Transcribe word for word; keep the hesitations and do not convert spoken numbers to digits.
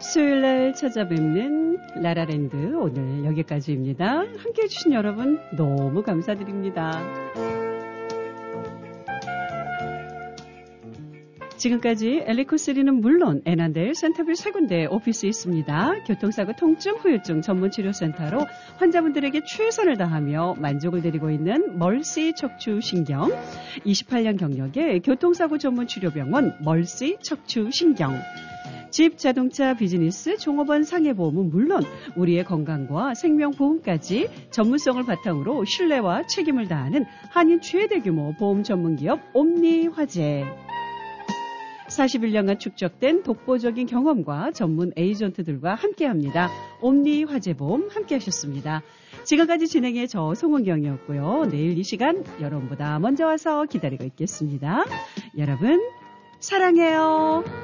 수요일날 찾아뵙는 라라랜드 오늘 여기까지입니다. 함께해 주신 여러분 너무 감사드립니다. 지금까지 엘리코쓰리는 물론 애난데일, 센터빌 세 군데 오피스 있습니다. 교통사고 통증 후유증 전문치료센터로 환자분들에게 최선을 다하며 만족을 드리고 있는 멀시 척추신경, 이십팔 년 경력의 교통사고 전문치료병원 멀시 척추신경, 집, 자동차, 비즈니스, 종업원 상해보험은 물론 우리의 건강과 생명보험까지 전문성을 바탕으로 신뢰와 책임을 다하는 한인 최대 규모 보험 전문기업 옴니화재. 사십일 년간 축적된 독보적인 경험과 전문 에이전트들과 함께합니다. 옴니화재보험 함께하셨습니다. 지금까지 진행해 저 송은경이었고요. 내일 이 시간 여러분보다 먼저 와서 기다리고 있겠습니다. 여러분 사랑해요.